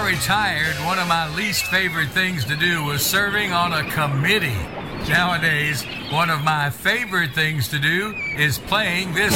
I retired, one of my least favorite things to do was serving on a committee. Nowadays, one of my favorite things to do is playing this